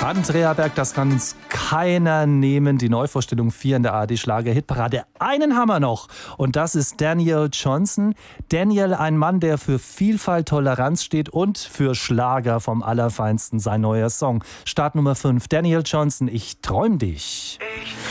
Andrea Berg, das kann uns keiner nehmen. Die Neuvorstellung 4 in der ARD-Schlager-Hitparade. Einen haben wir noch und das ist Daniel Johnston. Daniel, ein Mann, der für Vielfalt, Toleranz steht und für Schlager vom Allerfeinsten. Sein neuer Song, Start Nummer 5. Daniel Johnston, ich träum dich.